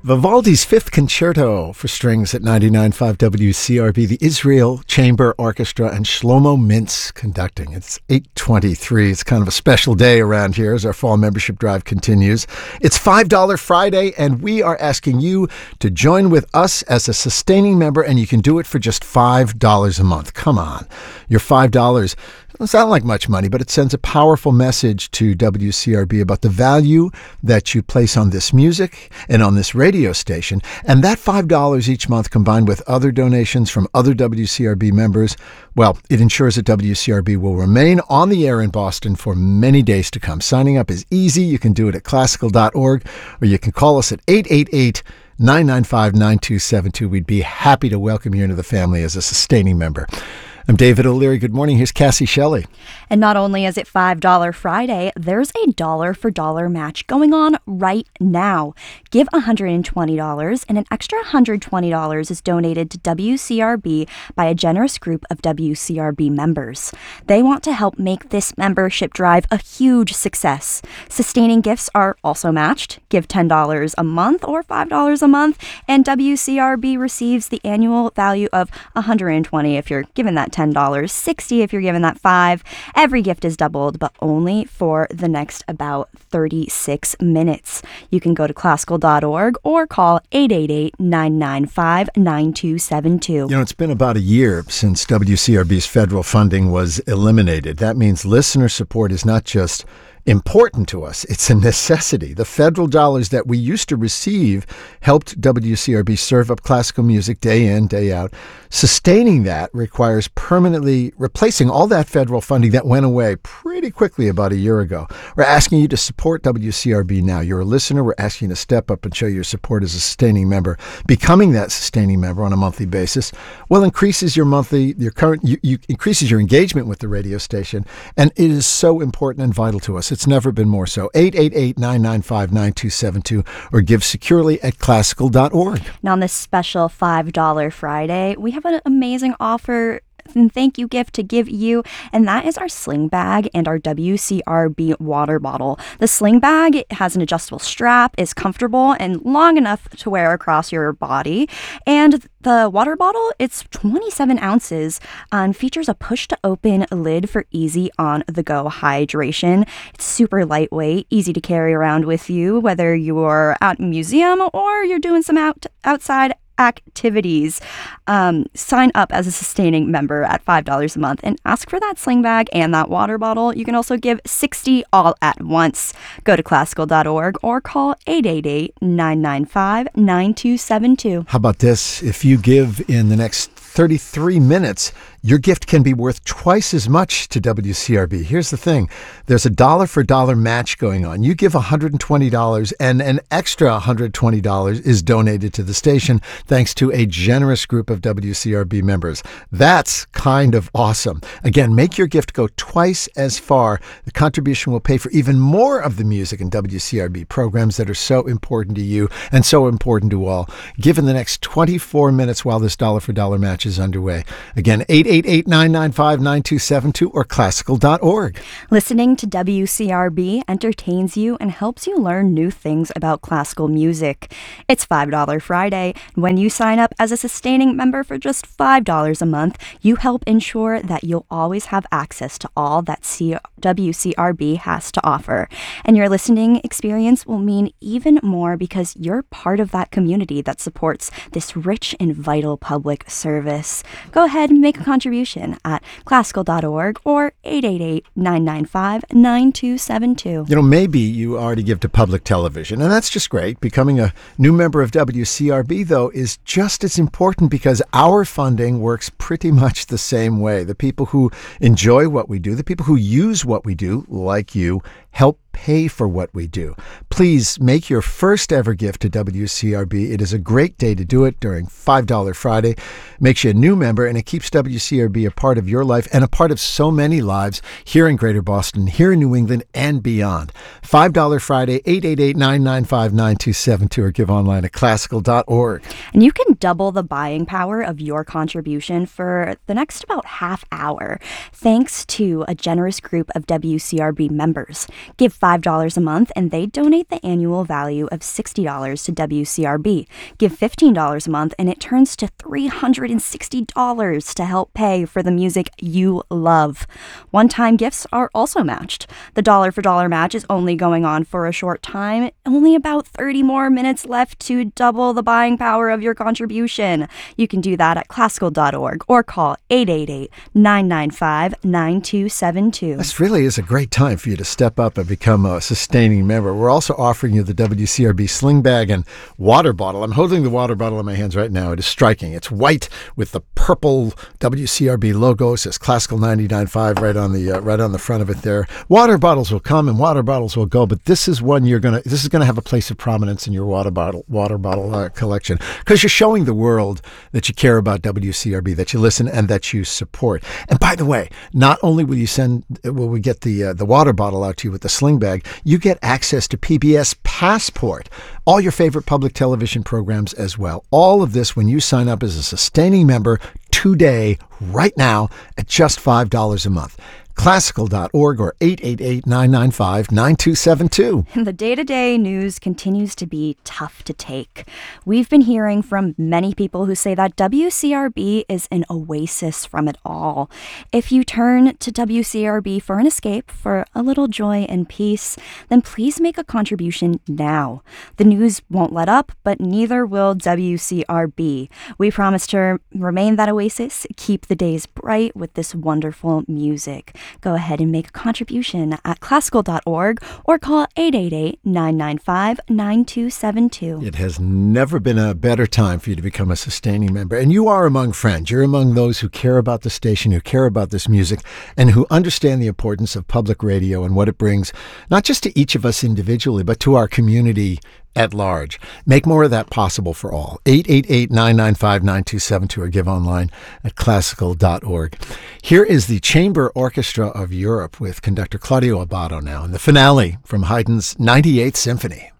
Vivaldi's Fifth Concerto for Strings at 99.5 WCRB, the Israel Chamber Orchestra, and Shlomo Mintz conducting. It's 8:23. It's kind of a special day around here as our fall membership drive continues. It's $5 Friday, and we are asking you to join with us as a sustaining member, and you can do it for just $5 a month. Come on. Your $5 doesn't sound like much money, but it sends a powerful message to WCRB about the value that you place on this music and on this radio station. And that $5 each month, combined with other donations from other WCRB members, well, it ensures that WCRB will remain on the air in Boston for many days to come. Signing up is easy. You can do it at classical.org, or you can call us at 888-995-9272. We'd be happy to welcome you into the family as a sustaining member. I'm David O'Leary. Good morning. Here's Cassie Shelley. And not only is it $5 Friday, there's a dollar for dollar match going on right now. Give $120 and an extra $120 is donated to WCRB by a generous group of WCRB members. They want to help make this membership drive a huge success. Sustaining gifts are also matched. Give $10 a month or $5 a month, and WCRB receives the annual value of $120 if you're given that $10, $60 if you're given that $5. Every gift is doubled, but only for the next about 36 minutes. You can go to classical.org or call 888-995-9272. You know, it's been about a year since WCRB's federal funding was eliminated. That means listener support is not just important to us. It's a necessity. The federal dollars that we used to receive helped WCRB serve up classical music day in, day out. Sustaining that requires permanently replacing all that federal funding that went away pretty quickly about a year ago. We're asking you to support WCRB now. You're a listener. We're asking you to step up and show your support as a sustaining member. Becoming that sustaining member on a monthly basis, well, increases your increases your engagement with the radio station, and it is so important and vital to us. It's never been more so. 888-995-9272 or give securely at classical.org. Now on this special $5 Friday, we have an amazing offer and thank you gift to give you, and that is our sling bag and our WCRB water bottle. The sling bag has an adjustable strap, is comfortable and long enough to wear across your body, and the water bottle, it's 27 ounces and features a push-to-open lid for easy on-the-go hydration. It's super lightweight, easy to carry around with you, whether you're at a museum or you're doing some outside activities. Sign up as a sustaining member at $5 a month and ask for that sling bag and that water bottle. You can also give $60 all at once. Go to classical.org or call 888-995-9272. How about this? If you give in the next 33 minutes, your gift can be worth twice as much to WCRB. Here's the thing. There's a dollar for dollar match going on. You give $120 and an extra $120 is donated to the station thanks to a generous group of WCRB members. That's kind of awesome. Again, make your gift go twice as far. The contribution will pay for even more of the music and WCRB programs that are so important to you and so important to all. Give in the next 24 minutes while this dollar for dollar match is underway. Again, 888-995-9272 or classical.org. Listening to WCRB entertains you and helps you learn new things about classical music. It's $5 Friday. When you sign up as a sustaining member for just $5 a month, you help ensure that you'll always have access to all that WCRB has to offer. And your listening experience will mean even more because you're part of that community that supports this rich and vital public service. Go ahead and make a contribution at classical.org or 888-995-9272. You know, maybe you already give to public television, and that's just great. Becoming a new member of WCRB, though, is just as important because our funding works pretty much the same way. The people who enjoy what we do, the people who use what we do, like you, help pay for what we do. Please make your first ever gift to WCRB. It is a great day to do it during $5 Friday. Makes you a new member, and it keeps WCRB a part of your life and a part of so many lives here in Greater Boston, here in New England, and beyond. $5 Friday, 888-995-9272, or give online at classical.org. And you can double the buying power of your contribution for the next about half hour, thanks to a generous group of WCRB members. Give $5 a month, and they donate the annual value of $60 to WCRB. Give $15 a month, and it turns to $360 to help pay for the music you love. One-time gifts are also matched. The dollar for dollar match is only going on for a short time. Only about 30 more minutes left to double the buying power of your contribution. You can do that at classical.org or call 888-995-9272. This really is a great time for you to step up and become a sustaining member. We're also offering you the WCRB sling bag and water bottle. I'm holding the water bottle in my hands right now. It is striking. It's white with the purple WCRB logo. It says Classical 99.5 right on the front of it there. Water bottles will come and water bottles will go, but this is one this is going to have a place of prominence in your water bottle collection, because you're showing the world that you care about WCRB, that you listen and that you support. And by the way, not only will we get the water bottle out to you with the sling bag, you get access to PBS Passport, all your favorite public television programs as well. All of this when you sign up as a sustaining member today, right now, at just $5 a month. Classical.org or 888-995-9272. And the day-to-day news continues to be tough to take. We've been hearing from many people who say that WCRB is an oasis from it all. If you turn to WCRB for an escape, for a little joy and peace, then please make a contribution now. The news won't let up, but neither will WCRB. We promise to remain that oasis, keep the days bright with this wonderful music. Go ahead and make a contribution at classical.org or call 888-995-9272. It has never been a better time for you to become a sustaining member. And you are among friends. You're among those who care about the station, who care about this music, and who understand the importance of public radio and what it brings, not just to each of us individually, but to our community at large. Make more of that possible for all. 888-995-9272 or give online at classical.org. Here is the Chamber Orchestra of Europe with conductor Claudio Abbado now, and the finale from Haydn's 98th Symphony.